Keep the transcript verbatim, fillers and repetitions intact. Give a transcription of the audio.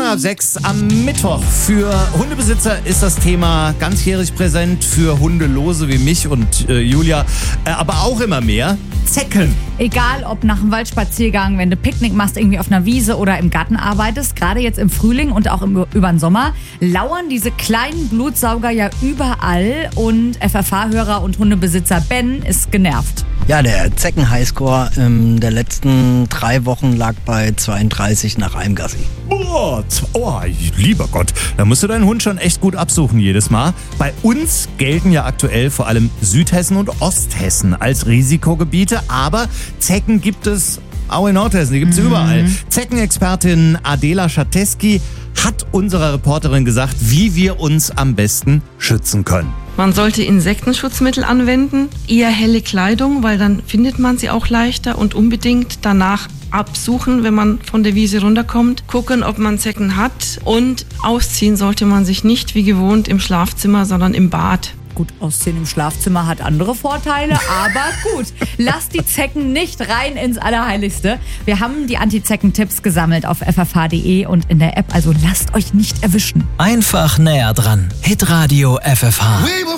ab sechs am Mittwoch. Für Hundebesitzer ist das Thema ganzjährig präsent, für Hundelose wie mich und äh, Julia, äh, aber auch immer mehr. Zecken. Egal, ob nach einem Waldspaziergang, wenn du Picknick machst, irgendwie auf einer Wiese oder im Garten arbeitest, gerade jetzt im Frühling und auch im, über den Sommer, lauern diese kleinen Blutsauger ja überall und F F H-Hörer und Hundebesitzer Ben ist genervt. Ja, der Zecken-Highscore ähm, der letzten drei Wochen lag bei zweiunddreißig nach einem Gassi. Oh, oh, lieber Gott, da musst du deinen Hund schon echt gut absuchen jedes Mal. Bei uns gelten ja aktuell vor allem Südhessen und Osthessen als Risikogebiete, aber Zecken gibt es auch in Nordhessen, die gibt es mhm. überall. Zeckenexpertin Adela Schateski hat unserer Reporterin gesagt, wie wir uns am besten schützen können. Man sollte Insektenschutzmittel anwenden, eher helle Kleidung, weil dann findet man sie auch leichter, und unbedingt danach absuchen, wenn man von der Wiese runterkommt, gucken, ob man Zecken hat, und ausziehen sollte man sich nicht wie gewohnt im Schlafzimmer, sondern im Bad. Gut, ausziehen im Schlafzimmer hat andere Vorteile, aber gut. Lasst die Zecken nicht rein ins Allerheiligste. Wir haben die Anti-Zecken-Tipps gesammelt auf f f h punkt d e und in der App, also lasst euch nicht erwischen. Einfach näher dran. Hitradio F F H.